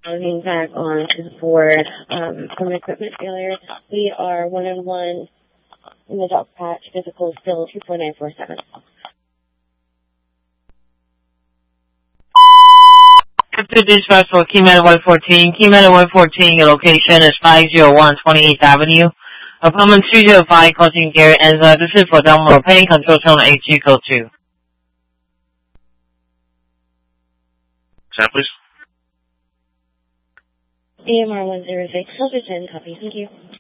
Logging back on to the board from equipment failure. We are 1-on-1 in the dog patch. Physical still 2.947. Good dispatch for Keymatic 114. Keymatic 114, your location is 501 28th Avenue. Apartment 205, causing Gary Enza. This is for download pain control tone HG code 2. Sam, please. AMR 106, Silverton, copy. Thank you.